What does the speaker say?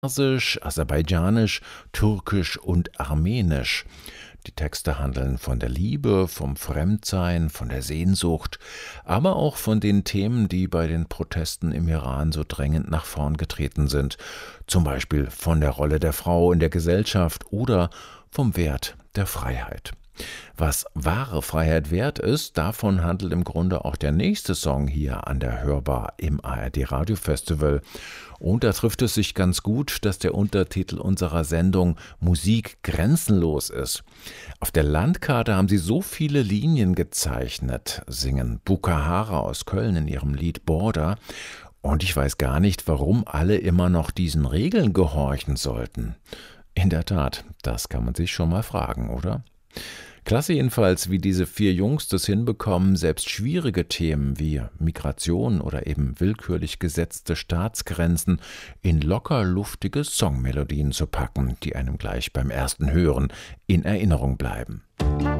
Persisch, Aserbaidschanisch, Türkisch und Armenisch. Die Texte handeln von der Liebe, vom Fremdsein, von der Sehnsucht, aber auch von den Themen, die bei den Protesten im Iran so drängend nach vorn getreten sind. Zum Beispiel von der Rolle der Frau in der Gesellschaft oder vom Wert der Freiheit. Was wahre Freiheit wert ist, davon handelt im Grunde auch der nächste Song hier an der Hörbar im ARD Radio Festival. Und da trifft es sich ganz gut, dass der Untertitel unserer Sendung Musik grenzenlos ist. Auf der Landkarte haben sie so viele Linien gezeichnet, singen Bukahara aus Köln in ihrem Lied Border. Und ich weiß gar nicht, warum alle immer noch diesen Regeln gehorchen sollten. In der Tat, das kann man sich schon mal fragen, oder? Klasse jedenfalls, wie diese 4 Jungs das hinbekommen, selbst schwierige Themen wie Migration oder eben willkürlich gesetzte Staatsgrenzen in locker luftige Songmelodien zu packen, die einem gleich beim ersten Hören in Erinnerung bleiben.